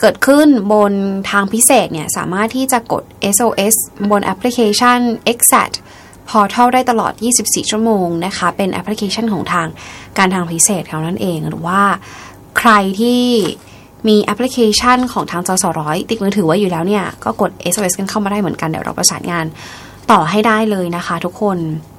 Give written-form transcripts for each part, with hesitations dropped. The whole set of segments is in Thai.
เกิดขึ้นบนทางพิเศษเนี่ยสามารถที่จะกด SOS บนแอปพลิเคชัน EXAT Portal ได้ตลอด24ชั่วโมงนะคะเป็นแอปพลิเคชันของทางการทางพิเศษเขานั่นเองหรือว่าใครที่มีแอปพลิเคชันของทางจสร้อยติดมือถือไว้อยู่แล้วเนี่ยก็กด SOS กันเข้ามาได้เหมือนกันเดี๋ยวเราประสานงานต่อให้ได้เลยนะคะทุกคน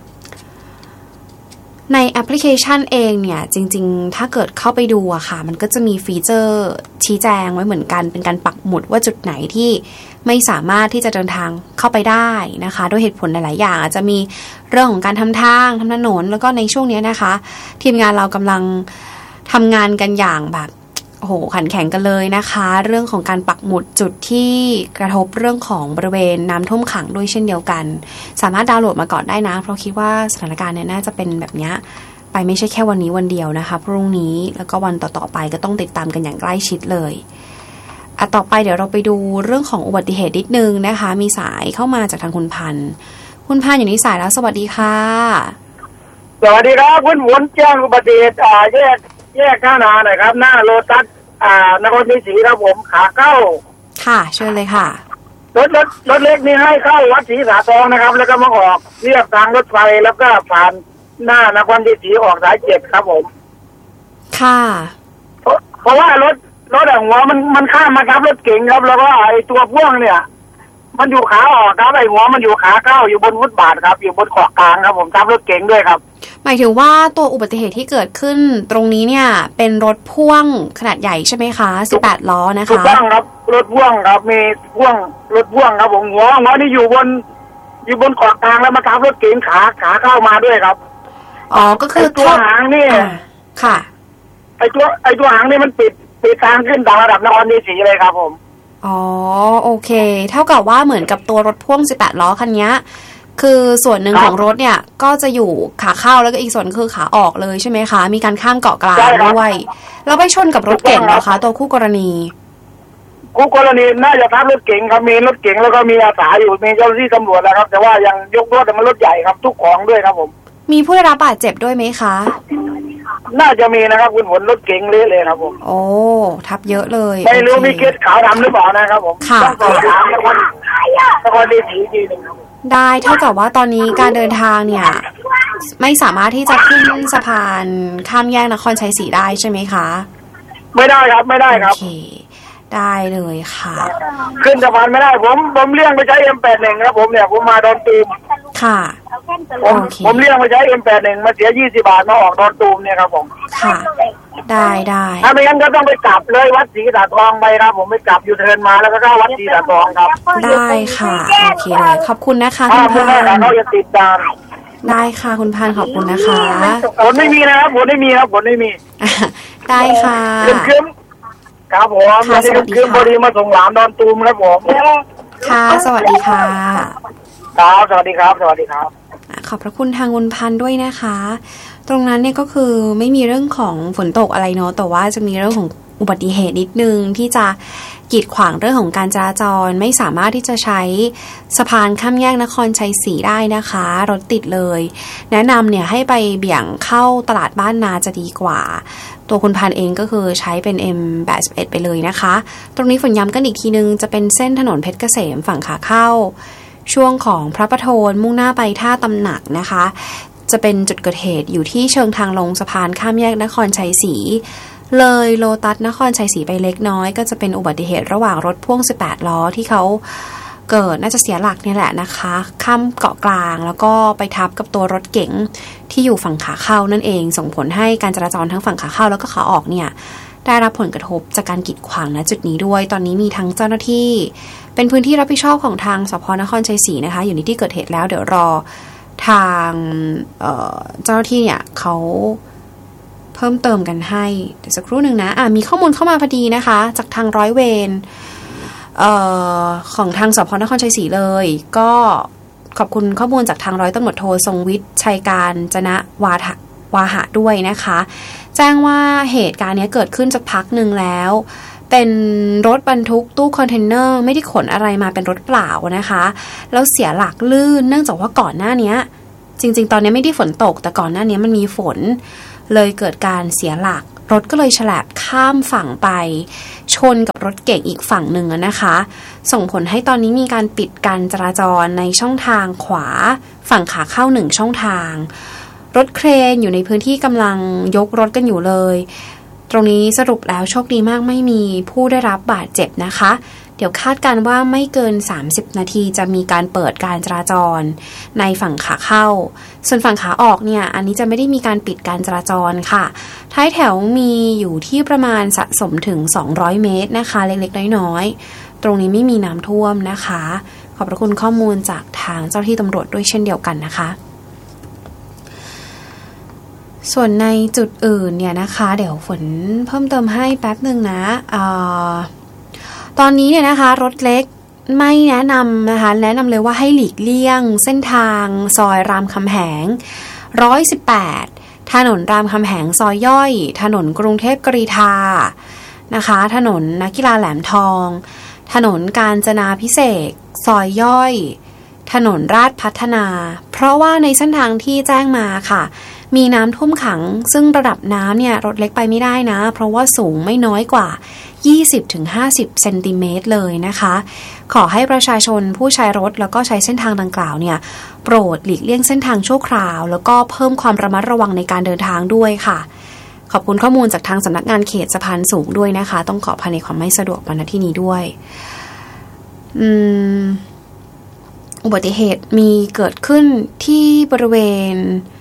ในแอปพลิเคชันเองเนี่ยจริงๆถ้าเกิดเข้าไปดูอะค่ะมันก็จะมีฟีเจอร์ชี้แจงไว้เหมือนกันเป็นการปักหมุดว่าจุดไหนที่ไม่สามารถที่จะเดินทางเข้าไปได้นะคะด้วยเหตุผลหลายๆอย่างอาจจะมีเรื่องของการทำทางทำถนนแล้วก็ในช่วงนี้นะคะทีมงานเรากำลังทำงานกันอย่างแบบโอ้โหขันแข็งกันเลยนะคะเรื่องของการปักหมุดจุดที่กระทบเรื่องของบริเวณน้ำท่วมขังด้วยเช่นเดียวกันสามารถดาวน์โหลดมาก่อนได้นะเพราะคิดว่าสถานการณ์เนี่ยน่าจะเป็นแบบนี้ไปไม่ใช่แค่วันนี้วันเดียวนะคะพรุ่งนี้แล้วก็วันต่อๆไปก็ต้องติดตามกันอย่างใกล้ชิดเลยต่อไปเดี๋ยวเราไปดูเรื่องของอุบัติเหตุนิดนึงนะคะมีสายเข้ามาจากทางคุณพันธ์อยู่ในสายแล้วสวัสดีค่ะสวัสดีครับคุณหมุนแจ้งอุบัติเหตุแยกข้านาหน่อยครับหน้าโลตัสนครชัยศรีครับผมขาเข้าค่ะเชิญเลยค่ะรถเล็กนี่ให้เข้าวัดศรีสาทองนะครับแล้วก็มาออกเรียบทางรถไฟแล้วก็ผ่านหน้านครชัยศรีออกสาย7ครับผมค่ะเพราะว่ารถหัวมันข้ามมาครับรถเก๋งครับแล้วก็ไอ้ตัวพ่วงเนี่ยมันอยู่ขาออกครับไอ้หัวมันอยู่ขาเข้าอยู่บนฟุตบาทครับอยู่บนขอบกลางครับผมทับรถเก๋งด้วยครับหมายถึงว่าตัวอุบัติเหตุที่เกิดขึ้นตรงนี้เนี่ยเป็นรถพ่วงขนาดใหญ่ใช่ไหมคะ18ล้อนะคะถูกต้องครับรถพ่วงครับมีพ่วงรถพ่วงครับผมหัวนี่อยู่บนขอบกลางแล้วมาทับรถเก๋งขาเข้ามาด้วยครับอ๋อก็คือตัวหางนี่ค่ะไอตัวหางนี่มันปิดทางขึ้นต่างระดับนครชัยศรีเลยครับผมอ๋อโอเคเท่ากับว่าเหมือนกับตัวรถพ่วง18ล้อคันนี้คือส่วนหนึ่งของรถเนี่ยก็จะอยู่ขาเข้าแล้วก็อีกส่วนคือขาออกเลยใช่ไหมคะมีการข้ามเกาะกลางด้วยแล้วไปชนกับรถเก๋งเหรอคะตัวคู่กรณีน่าจะทับรถเก๋งครับมีรถเก๋งแล้วก็มีอาสาอยู่มีเจ้าหน้าที่ตำรวจนะครับแต่ว่ายังยกรถแต่มันรถใหญ่ครับทุกของด้วยครับผมมีผู้ได้รับบาดเจ็บด้วยไหมคะน่าจะมีนะครับคุณผลรถเก๋งเละเลยครับผมโอ้ทับเยอะเลยไม่รู้มีเคสขาวดำหรือเปล่านะครับผมต้องสอบถามนครชัยศรีทีนึงครับได้เท่ากับว่าตอนนี้การเดินทางเนี่ยไม่สามารถที่จะขึ้นสะพานข้ามแยกนครชัยศรีได้ใช่ไหมคะไม่ได้ครับโอเคได้เลยค่ะขึ้นสะพานไม่ได้ผมเลี่ยงไปใช้ M81 ครับผมเนี่ยผมมาดอนตูมค่ะผมเลี่ยงไปใช้ M81 มาเสีย20 บาทมาออกดอนตูมเนี่ยครับผมค่ะได้ถ้าไม่งั้นก็ต้องไปกลับเลยวัดศรีสาทองไปครับผมไปกลับยูเทิร์นมาแล้วก็เข้าวัดศรีสาทองครับได้ค่ะโอเคเลยขอบคุณนะคะคุณพันธ์เขาจะติดตามได้ค่ะคุณพันธ์ขอบคุณนะคะฝนไม่มีนะครับฝนไม่มีได้ค่ะครับผมคือพอดีมาส่งหลานดอนตูมครับผมค่ะสวัสดีค่ะครับสวัสดีครับขอบพระคุณทางคุณพันธ์ด้วยนะคะตรงนั้นเนี่ยก็คือไม่มีเรื่องของฝนตกอะไรเนาะแต่ว่าจะมีเรื่องของอุบัติเหตุนิดนึงที่จะกีดขวางเรื่องของการจราจรไม่สามารถที่จะใช้สะพานข้ามแยกนครชัยศรีได้นะคะรถติดเลยแนะนำเนี่ยให้ไปเบี่ยงเข้าตลาดบ้านนาจะดีกว่าตัวคุณพันธ์เองก็คือใช้เป็น M81 ไปเลยนะคะตรงนี้ฝนย้ำกันอีกทีนึงจะเป็นเส้นถนนเพชรเกษมฝั่งขาเข้าช่วงของพระประโทนมุ่งหน้าไปท่าตำหนักนะคะจะเป็นจุดเกิดเหตุอยู่ที่เชิงทางลงสะพานข้ามแยกนครชัยศรีเลยโลตัสนครชัยศรีไปเล็กน้อยก็จะเป็นอุบัติเหตุระหว่างรถพ่วง18ล้อที่เขาเกิดน่าจะเสียหลักเนี่ยแหละนะคะข้ามเกาะกลางแล้วก็ไปทับกับตัวรถเก๋งที่อยู่ฝั่งขาเข้านั่นเองส่งผลให้การจราจรทั้งฝั่งขาเข้าแล้วก็ขาออกเนี่ยได้รับผลกระทบจากการกีดขวางณจุดนี้ด้วยตอนนี้มีทั้งเจ้าหน้าที่เป็นพื้นที่รับผิดชอบของทางสพนครชัยศรีนะคะอยู่ในที่เกิดเหตุแล้วเดี๋ยวรอทางเจ้าหน้าที่เนี่ยเขาเพิ่มเติมกันให้เดี๋ยวสักครู่หนึ่งนะมีข้อมูลเข้ามาพอดีนะคะจากทางร้อยเวรของทางสพนครชัยศรีเลยก็ขอบคุณข้อมูลจากทางร้อยตำรวจโททรงวิทย์ชัยการจนะวาหะด้วยนะคะแจ้งว่าเหตุการณ์นี้เกิดขึ้นจากพักหนึ่งแล้วเป็นรถบรรทุกตู้คอนเทนเนอร์ไม่ได้ขนอะไรมาเป็นรถเปล่านะคะแล้วเสียหลักลื่นเนื่องจากว่าก่อนหน้านี้จริงๆตอนนี้ไม่ได้ฝนตกแต่ก่อนหน้านี้มันมีฝนเลยเกิดการเสียหลักรถก็เลยฉลับข้ามฝั่งไปชนกับรถเก๋งอีกฝั่งหนึ่งนะคะส่งผลให้ตอนนี้มีการปิดการจราจรในช่องทางขวาฝั่งขาเข้า1ช่องทางรถเครนอยู่ในพื้นที่กำลังยกรถกันอยู่เลยตรงนี้สรุปแล้วโชคดีมากไม่มีผู้ได้รับบาดเจ็บนะคะเดี๋ยวคาดการว่าไม่เกิน30นาทีจะมีการเปิดการจราจรในฝั่งขาเข้าส่วนฝั่งขาออกเนี่ยอันนี้จะไม่ได้มีการปิดการจราจรค่ะท้ายแถวมีอยู่ที่ประมาณสะสมถึง200เมตรนะคะเล็กๆน้อยๆตรงนี้ไม่มีน้ำท่วมนะคะขอบพระคุณข้อมูลจากทางเจ้าที่ตำรวจด้วยเช่นเดียวกันนะคะส่วนในจุดอื่นเนี่ยนะคะเดี๋ยวฝนเพิ่มเติมให้แป๊บนึงนะตอนนี้เนี่ยนะคะรถเล็กไม่แนะนำนะคะแนะนำเลยว่าให้หลีกเลี่ยงเส้นทางซอยรามคำแหง118ถนนรามคำแหงซอยย่อยถนนกรุงเทพกรีฑานะคะถนนนักกีฬาแหลมทองถนนกาญจนาภิเษกซอยย่อยถนนราชพัฒนาเพราะว่าในเส้นทางที่แจ้งมาค่ะมีน้ำท่วมขังซึ่งระดับน้ำเนี่ยรถเล็กไปไม่ได้นะเพราะว่าสูงไม่น้อยกว่า 20-50 เซนติเมตรเลยนะคะขอให้ประชาชนผู้ใช้รถแล้วก็ใช้เส้นทางดังกล่าวเนี่ยโปรดหลีกเลี่ยงเส้นทางชั่วคราวแล้วก็เพิ่มความระมัดระวังในการเดินทางด้วยค่ะขอบคุณข้อมูลจากทางสำนักงานเขตสะพานสูงด้วยนะคะต้องขออภัยในความไม่สะดวกมาณที่นี้ด้วยอุบัติเหตุมีเกิดขึ้นที่บริเวณ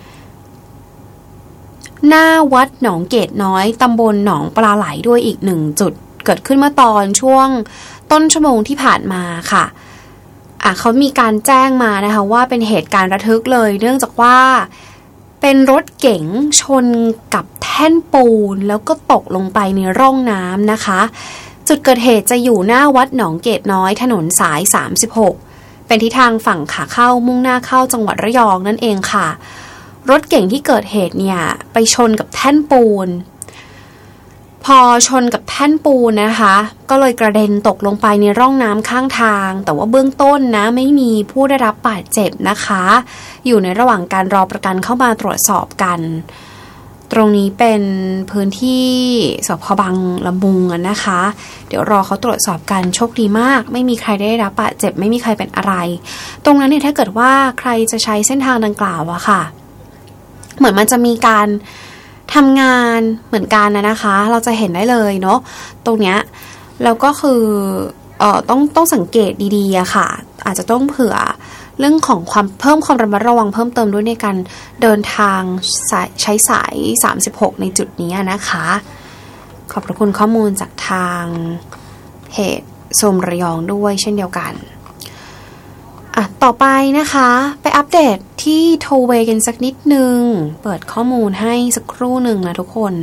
หน้าวัดหนองเกตน้อยตำบลหนองปลาไหลด้วยอีก1จุดเกิดขึ้นเมื่อตอนช่วงต้นชั่วโมงที่ผ่านมาค่ะเขามีการแจ้งมานะคะว่าเป็นเหตุการณ์ระทึกเลยเนื่องจากว่าเป็นรถเก๋งชนกับแท่นปูนแล้วก็ตกลงไปในร่องน้ำนะคะจุดเกิดเหตุจะอยู่หน้าวัดหนองเกตน้อยถนนสาย36เป็นทิศทางฝั่งขาเข้ามุ่งหน้าเข้าจังหวัดระยองนั่นเองค่ะรถเก่งที่เกิดเหตุเนี่ยไปชนกับแท่นปูนพอชนกับแท่นปูนนะคะก็เลยกระเด็นตกลงไปในร่องน้ำข้างทางแต่ว่าเบื้องต้นนะไม่มีผู้ได้รับบาดเจ็บนะคะอยู่ในระหว่างการรอประกันเข้ามาตรวจสอบกันตรงนี้เป็นพื้นที่สพ.บางละมุงนะคะเดี๋ยวรอเขาตรวจสอบกันโชคดีมากไม่มีใครได้รับบาดเจ็บไม่มีใครเป็นอะไรตรงนั้นเนี่ยถ้าเกิดว่าใครจะใช้เส้นทางดังกล่าวอะค่ะเหมือนมันจะมีการทำงานเหมือนกันนะคะเราจะเห็นได้เลยเนาะตรงเนี้ยแล้วก็คือต้องสังเกตดีๆอะค่ะอาจจะต้องเผื่อเรื่องของความเพิ่มความระมัดระวังเพิ่มเติมด้วยในการเดินทางใช้สาย36ในจุดนี้นะคะขอบพระคุณข้อมูลจากทางเพจโซมระยองด้วยเช่นเดียวกันต่อไปนะคะไปอัปเดตที่โทเวกันสักนิดนึงเปิดข้อมูลให้สักครู่หนึ่งนะทุกคน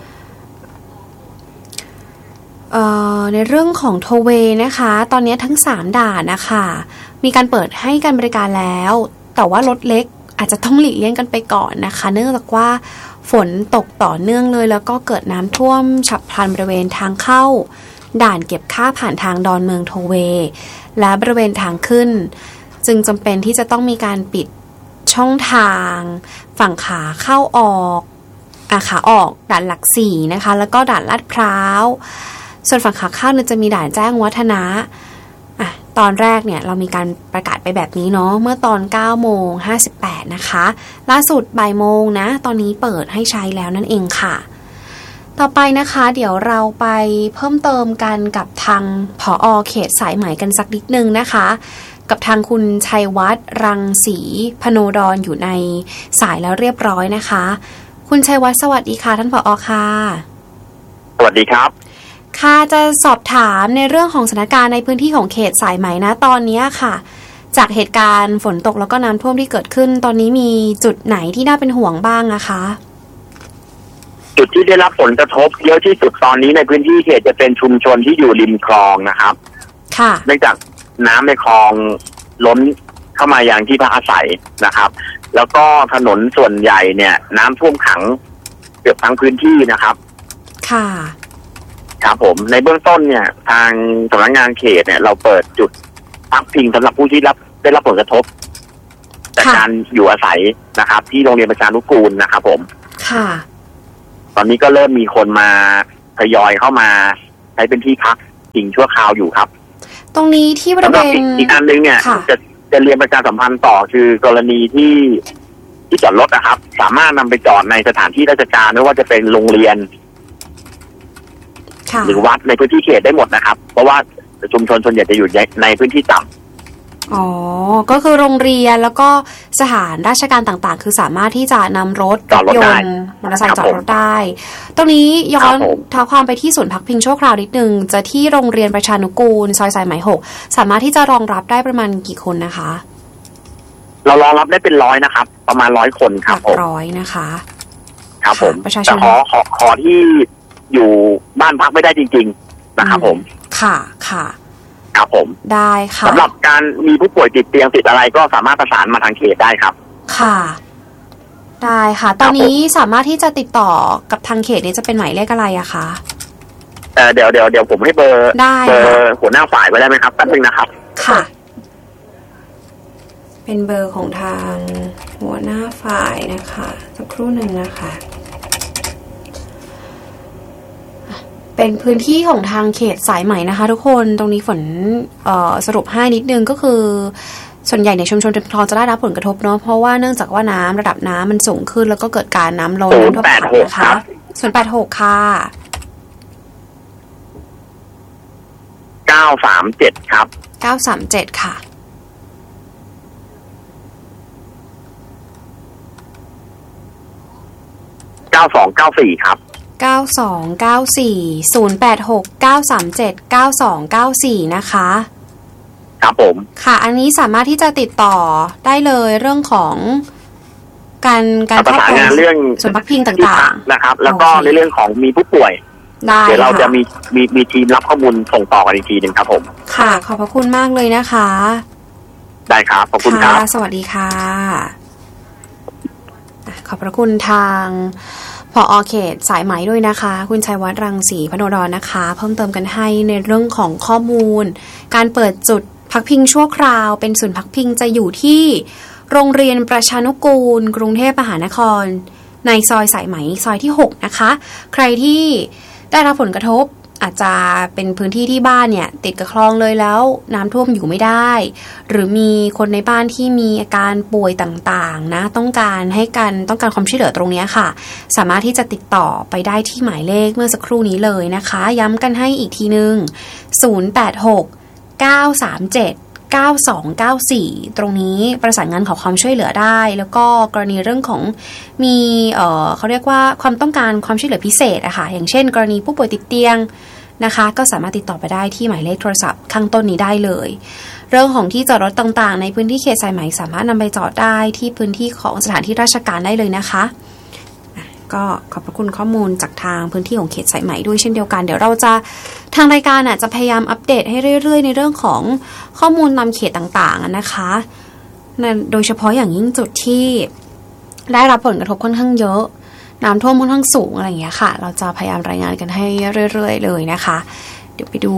ในเรื่องของโทเวนะคะตอนนี้ทั้ง3ด่านนะคะมีการเปิดให้การบริการแล้วแต่ว่ารถเล็กอาจจะต้องหลีกเลี่ยงกันไปก่อนนะคะเนื่องจากว่าฝนตกต่อเนื่องเลยแล้วก็เกิดน้ำท่วมฉับพลันบริเวณทางเข้าด่านเก็บค่าผ่านทางดอนเมืองโทเวและบริเวณทางขึ้นจึงจำเป็นที่จะต้องมีการปิดช่องทางฝั่งขาเข้าออกขาออกด่านหลัก4นะคะแล้วก็ด่านลาดพร้าวส่วนฝั่งขาเข้าเนี่ยจะมีด่านแจ้งวัฒนะตอนแรกเนี่ยเรามีการประกาศไปแบบนี้เนาะเมื่อตอน 9:58 นะคะล่าสุดบ่ายโมงนะตอนนี้เปิดให้ใช้แล้วนั่นเองค่ะต่อไปนะคะเดี๋ยวเราไปเพิ่มเติมกันกับทางผอ.เขตสายไหมกันสักนิดนึงนะคะกับทางคุณชัยวัฒน์รังสีพโนดรอยู่ในสายแล้วเรียบร้อยนะคะคุณชัยวัฒน์สวัสดีค่ะท่านผอ.ค่ะสวัสดีครับค่ะจะสอบถามในเรื่องของสถานการณ์ในพื้นที่ของเขตสายไหมนะตอนนี้ค่ะจากเหตุการณ์ฝนตกแล้วก็น้ำท่วมที่เกิดขึ้นตอนนี้มีจุดไหนที่น่าเป็นห่วงบ้างนะคะจุดที่ได้รับผลกระทบเยอะที่สุดตอนนี้ในพื้นที่เขตจะเป็นชุมชนที่อยู่ริมคลองนะครับค่ะเนื่องจากน้ำในคลองล้นเข้ามาอย่างที่พักอาศัยนะครับแล้วก็ถนนส่วนใหญ่เนี่ยน้ำท่วมขังเกือบทั้งพื้นที่นะครับค่ะครับผมในเบื้องต้นเนี่ยทางสำนักงานเขตเนี่ยเราเปิดจุดพักพิงสำหรับผู้ที่ได้รับผลกระทบจากการอยู่อาศัยนะครับที่โรงเรียนประชานุกูลนะครับผมค่ะตอนนี้ก็เริ่มมีคนมาทยอยเข้ามาใช้เป็นที่พักพิงชั่วคราวอยู่ครับตรงนี้ที่บริเวณอีกอันนึงเนี่ยจะเรียนประชาสัมพันธ์ต่อคือกรณีที่จอดรถนะครับสามารถนำไปจอดในสถานที่ราชการไม่ว่าจะเป็นโรงเรียนหรือวัดในพื้นที่เขตได้หมดนะครับเพราะว่าชุมชนส่วนใหญ่จะอยู่ในพื้นที่ต่ำอ๋อก็คือโรงเรียนแล้วก็สถานราชการต่างๆคือสามารถที่จะนำรถยนต์มอเตอร์ไซค์จอดรถได้ตรงนี้ย้อนท้าความไปที่ศูนย์พักพิงชั่วคราวนิดนึงจะที่โรงเรียนประชานุกูลซอยสายไหม6สามารถที่จะรองรับได้ประมาณกี่คนนะคะเรารองรับได้เป็น100นะครับประมาณ100คนครับผม 100นะคะครับผมแต่ขอที่อยู่บ้านพักไม่ได้จริงๆนะครับผมค่ะครับผมได้ค่ะสำหรับการมีผู้ป่วยติดเตียงติดอะไรก็สามารถประสานมาทางเขตได้ครับค่ะได้ค่ะตอนนี้สามารถที่จะติดต่อกับทางเขตนี้จะเป็นหมายเลขอะไรอะคะเดี๋ยวผมให้เบอร์หัวหน้าฝ่ายไว้ได้ไหมครับแป๊บนึงนะครับค่ะเป็นเบอร์ของทางหัวหน้าฝ่ายนะคะสักครู่หนึ่งนะคะเป็นพื้นที่ของทางเขตสายไหมนะคะทุกคนตรงนี้ฝนสรุปให้นิดนึงก็คือส่วนใหญ่ในชุมชนริมคลองจะได้รับผลกระทบเนาะเพราะว่าเนื่องจากว่าระดับน้ำมันสูงขึ้นแล้วก็เกิดการน้ำล้นท่วมขังนะคะ086ค่ะ 937ครับ 937ค่ะ 9294ครับ 9294 086 937 9294นะคะครับผมค่ะอันนี้สามารถที่จะติดต่อได้เลยเรื่องของการประสานงานเรื่องส่วนพักพิงต่างๆนะครับแล้วก็ในเรื่องของมีผู้ป่วยเดี๋ยวเราจะมีทีมรับข้อมูลส่งต่อกันอีกทีนึงครับผมค่ะขอบพระคุณมากเลยนะคะได้ครับขอบคุณครับสวัสดีค่ะขอบพระคุณทางผอ.เขตสายไหมด้วยนะคะคุณชัยวัฒน์รังสีพโนดรนะคะเพิ่มเติมกันให้ในเรื่องของข้อมูลการเปิดจุดพักพิงชั่วคราวเป็นศูนย์พักพิงจะอยู่ที่โรงเรียนประชานุกูลกรุงเทพมหานครในซอยสายไหมซอยที่6นะคะใครที่ได้รับผลกระทบอาจจะเป็นพื้นที่ที่บ้านเนี่ยติดกับคลองเลยแล้วน้ำท่วมอยู่ไม่ได้หรือมีคนในบ้านที่มีอาการป่วยต่างๆนะต้องการความช่วยเหลือตรงนี้ค่ะสามารถที่จะติดต่อไปได้ที่หมายเลขเมื่อสักครู่นี้เลยนะคะย้ำกันให้อีกทีนึง086 937 9294ตรงนี้ประสานงานขอความช่วยเหลือได้แล้วก็กรณีเรื่องของมีเขาเรียกว่าความต้องการความช่วยเหลือพิเศษอะค่ะอย่างเช่นกรณีผู้ป่วยติดเตียงนะคะก็สามารถติดต่อไปได้ที่หมายเลขโทรศัพท์ข้างต้นนี้ได้เลยเรื่องของที่จอดรถต่างๆในพื้นที่เขตสายไหมสามารถนำไปจอดได้ที่พื้นที่ของสถานที่ราชการได้เลยนะคะก็ขอบพระคุณข้อมูลจากทางพื้นที่ของเขตสายไหมด้วยเช่นเดียวกันเดี๋ยวเราจะทางรายการจะพยายามอัปเดตให้เรื่อยๆในเรื่องของข้อมูลตามเขตต่างๆนะคะโดยเฉพาะอย่างยิ่งจุดที่ได้รับผลกระทบค่อนข้างเยอะน้ำท่วมค่อนข้างสูงอะไรอย่างเงี้ยค่ะเราจะพยายามรายงานกันให้เรื่อยๆเลยนะคะเดี๋ยวไปดู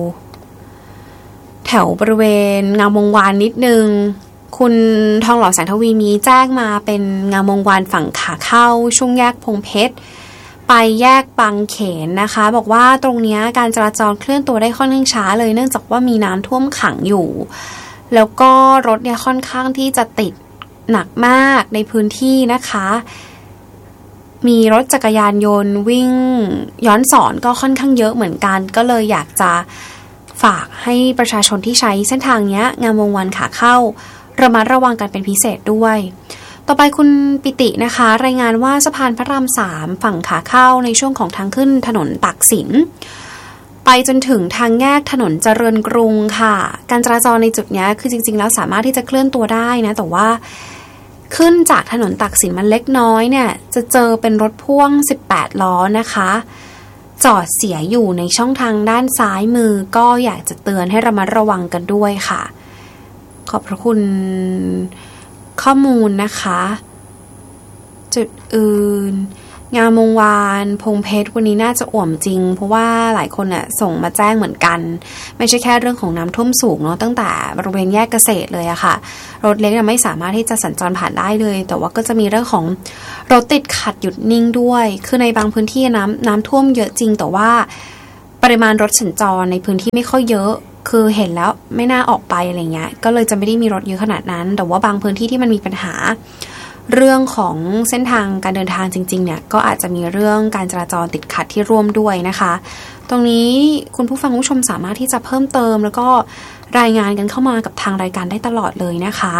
แถวบริเวณงามวงวานนิดนึงคุณทองหล่อแสงทวีมีแจ้งมาเป็นงามวงวานฝั่งขาเข้าช่วงแยกพงเพชรไปแยกบางเขนนะคะบอกว่าตรงนี้การจราจรเคลื่อนตัวได้ค่อนข้างช้าเลยเนื่องจากว่ามีน้ำท่วมขังอยู่แล้วก็รถเนี่ยค่อนข้างที่จะติดหนักมากในพื้นที่นะคะมีรถจักรยานยนต์วิ่งย้อนสอนก็ค่อนข้างเยอะเหมือนกันก็เลยอยากจะฝากให้ประชาชนที่ใช้เส้นทางนี้งามวงวานขาเข้าระมัดระวังกันเป็นพิเศษด้วยต่อไปคุณปิตินะคะรายงานว่าสะพานพระราม3ฝั่งขาเข้าในช่วงของทางขึ้นถนนตากสินไปจนถึงทางแยกถนนเจริญกรุงค่ะการจราจรในจุดนี้คือจริงๆแล้วสามารถที่จะเคลื่อนตัวได้นะแต่ว่าขึ้นจากถนนตากสินมันเล็กน้อยเนี่ยจะเจอเป็นรถพ่วง18ล้อนะคะจอดเสียอยู่ในช่องทางด้านซ้ายมือก็อยากจะเตือนให้ระมัดระวังกันด้วยค่ะขอบพระคุณข้อมูลนะคะจุดอื่นงามวงวานพงเพชรวันนี้น่าจะอ่วมจริงเพราะว่าหลายคนน่ะส่งมาแจ้งเหมือนกันไม่ใช่แค่เรื่องของน้ำท่วมสูงเนาะตั้งแต่บริเวณแยกเกษตรเลยอะค่ะรถเล็กไม่สามารถที่จะสัญจรผ่านได้เลยแต่ว่าก็จะมีเรื่องของรถติดขัดหยุดนิ่งด้วยคือในบางพื้นที่น้ำท่วมเยอะจริงแต่ว่าปริมาณรถสัญจรในพื้นที่ไม่ค่อยเยอะคือเห็นแล้วไม่น่าออกไปอะไรเงี้ยก็เลยจะไม่ได้มีรถเยอะขนาดนั้นแต่ว่าบางพื้นที่ที่มันมีปัญหาเรื่องของเส้นทางการเดินทางจริงๆเนี่ยก็อาจจะมีเรื่องการจราจรติดขัดที่ร่วมด้วยนะคะตรงนี้คุณผู้ฟังผู้ชมสามารถที่จะเพิ่มเติมแล้วก็รายงานกันเข้ามากับทางรายการได้ตลอดเลยนะคะ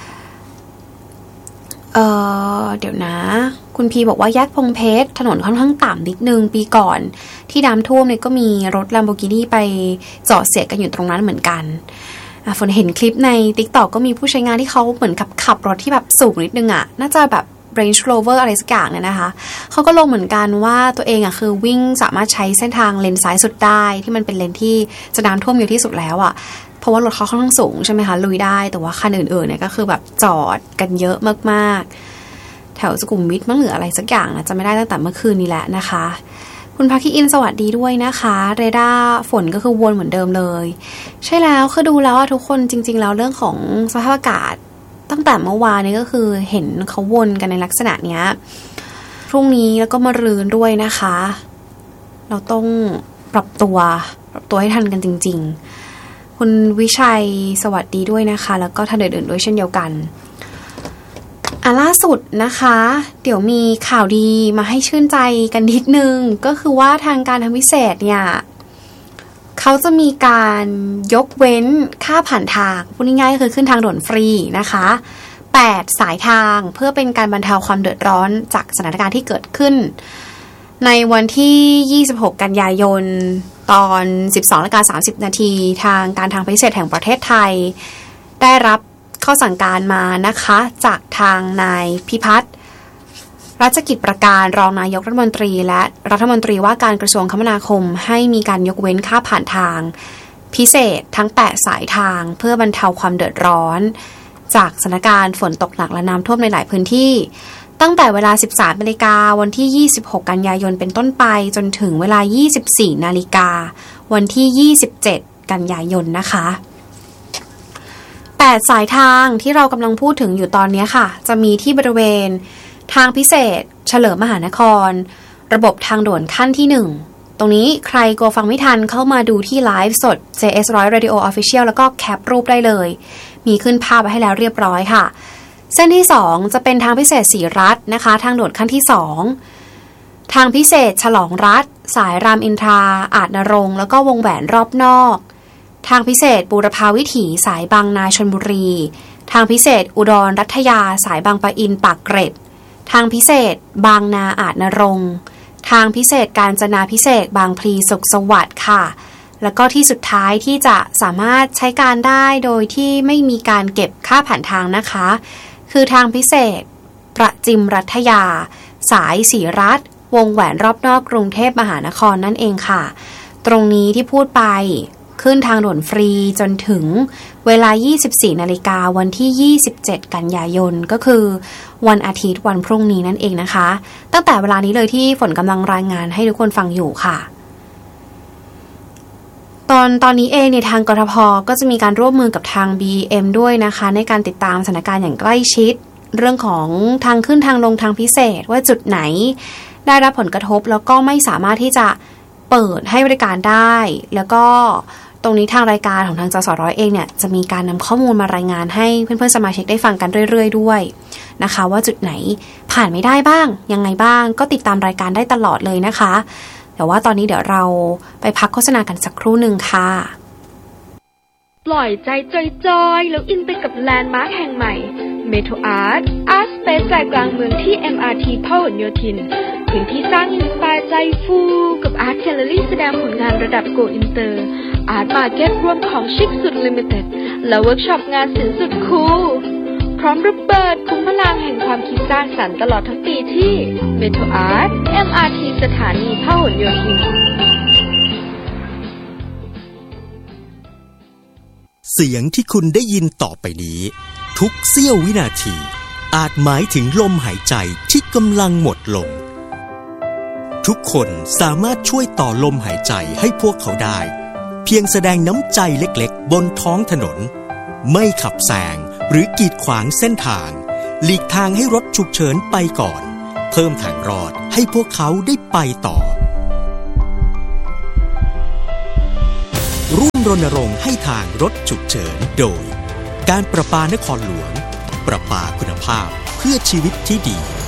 เดี๋ยวนะคุณพีบอกว่าแยกพงเพชรถนนค่อนข้างต่ำนิดนึงปีก่อนที่น้ำท่วมเนี่ยก็มีรถ Lamborghini ไปจอดเสียกันอยู่ตรงนั้นเหมือนกันฝนเห็นคลิปใน TikTok ก็มีผู้ใช้งานที่เขาเหมือนขับรถที่แบบสูงนิดนึงอ่ะน่าจะแบบ Range Rover อะไรสักอย่างเนี่ยนะคะเขาก็ลงเหมือนกันว่าตัวเองอ่ะคือวิ่งสามารถใช้เส้นทางเลนซ้ายสุดได้ที่มันเป็นเลนที่จะน้ำท่วมอยู่ที่สุดแล้วอ่ะเพราะว่ารถเขาค่อนข้างสูงใช่ไหมคะลุยได้แต่ว่าคันอื่นๆเนี่ยก็คือแบบจอดกันเยอะมากๆแถวสุขุมวิทมั้งหรืออะไรสักอย่างนะจะไม่ได้ตั้งแต่เมื่อคืนนี้แหละนะคะคุณภาคีอินสวัสดีด้วยนะคะเรดาร์ฝนก็คือวนเหมือนเดิมเลยใช่แล้วคือดูแล้วทุกคนจริงๆแล้วเรื่องของสภาพอากาศตั้งแต่เมื่อวานนี้ก็คือเห็นเขาวนกันในลักษณะเนี้ยพรุ่งนี้แล้วก็มะรืนด้วยนะคะเราต้องปรับตัวให้ทันกันจริงๆคุณวิชัยสวัสดีด้วยนะคะแล้วก็ท่านอื่นๆด้วยเช่นเดียวกันล่าสุดนะคะเดี๋ยวมีข่าวดีมาให้ชื่นใจกันนิดนึงก็คือว่าทางการทางพิเศษเนี่ยเขาจะมีการยกเว้นค่าผ่านทางพูดง่ายๆก็คือขึ้นทางด่วนฟรีนะคะ8สายทางเพื่อเป็นการบรรเทาความเดือดร้อนจากสถานการณ์ที่เกิดขึ้นในวันที่26กันยายนตอน 12:30 นาทีทางการทางพิเศษแห่งประเทศไทยได้รับข้อสั่งการมานะคะจากทางนายพิพัฒน์รัชกิจประการรองนายกรัฐมนตรีและรัฐมนตรีว่าการกระทรวงคมนาคมให้มีการยกเว้นค่าผ่านทางพิเศษทั้ง8สายทางเพื่อบรรเทาความเดือดร้อนจากสถานการณ์ฝนตกหนักและน้ำท่วมในหลายพื้นที่ตั้งแต่เวลา 13 นาฬิกาวันที่26กันยายนเป็นต้นไปจนถึงเวลา 24 นาฬิกาวันที่27กันยายนนะคะ8สายทางที่เรากำลังพูดถึงอยู่ตอนนี้ค่ะจะมีที่บริเวณทางพิเศษเฉลิมมหานครระบบทางด่วนขั้นที่1ตรงนี้ใครกลัวฟังไม่ทันเข้ามาดูที่ไลฟ์สด JS100 Radio Official แล้วก็แคปรูปได้เลยมีขึ้นภาพไว้ให้แล้วเรียบร้อยค่ะเส้นที่2จะเป็นทางพิเศษศรีรัตน์นะคะทางด่วนขั้นที่2ทางพิเศษฉลองรัฐสายรามอินทราอาจนรงค์แล้วก็วงแหวนรอบนอกทางพิเศษบูรพาวิถีสายบางนาชลบุรีทางพิเศษอุดรรัตยาสายบางปะอินปากเกร็ดทางพิเศษบางนาอาจนรงค์ทางพิเศษกาญจนาพิเศษบางพลีสุขสวัสดิ์ค่ะแล้วก็ที่สุดท้ายที่จะสามารถใช้การได้โดยที่ไม่มีการเก็บค่าผ่านทางนะคะคือทางพิเศษประจิมรัตยาสายศรีรัตน์วงแหวนรอบนอกกรุงเทพมหานครนั่นเองค่ะตรงนี้ที่พูดไปขึ้นทางด่วนฟรีจนถึงเวลา 24 นาฬิกาวันที่ 27 กันยายนก็คือวันอาทิตย์วันพรุ่งนี้นั่นเองนะคะตั้งแต่เวลานี้เลยที่ฝนกำลังรายงานให้ทุกคนฟังอยู่ค่ะตอนนี้เองในทางกทพ.ก็จะมีการร่วมมือกับทาง BM ด้วยนะคะในการติดตามสถานการณ์อย่างใกล้ชิดเรื่องของทางขึ้นทางลงทางพิเศษว่าจุดไหนได้รับผลกระทบแล้วก็ไม่สามารถที่จะเปิดให้บริการได้แล้วก็ตรงนี้ทางรายการของทางจสร้อยเองเนี่ยจะมีการนำข้อมูลมารายงานให้เพื่อนๆสมาชิกได้ฟังกันเรื่อยๆด้วยนะคะว่าจุดไหนผ่านไม่ได้บ้างยังไงบ้างก็ติดตามรายการได้ตลอดเลยนะคะแต่ว่าตอนนี้เดี๋ยวเราไปพักโฆษณากันสักครู่หนึ่งค่ะปล่อยใจจอยๆแล้วอินไปกับแลนด์มาร์คแห่งใหม่เมโทรอาร์ตสเปซใจกลางเมืองที่ MRT พหลโยธินพื้นที่สร้างอินสไปร์ใจฟูกับอาร์ตแกลเลอรี่แสดงผลงานระดับโกอินเตอร์อาร์ตมาร์เก็ตรวมของชิคสุดลิมิเต็ดและเวิร์กช็อปงานศิลป์สุดคูลพร้อมระเบิดคุ้มพลังแห่งความคิดสร้างสรรค์ตลอดทั้งปีที่เมโทรอาร์ต MRT สถานีพหลโยธินเสียงที่คุณได้ยินต่อไปนี้ทุกเสี้ยววินาทีอาจหมายถึงลมหายใจที่กำลังหมดลงทุกคนสามารถช่วยต่อลมหายใจให้พวกเขาได้เพียงแสดงน้ำใจเล็กๆบนท้องถนนไม่ขับแซงหรือกีดขวางเส้นทางหลีกทางให้รถฉุกเฉินไปก่อนเพิ่มทางรอดให้พวกเขาได้ไปต่อร่วมรณรงค์ให้ทางรถฉุกเฉินโดยการประปานครหลวงประปาคุณภาพเพื่อชีวิตที่ดี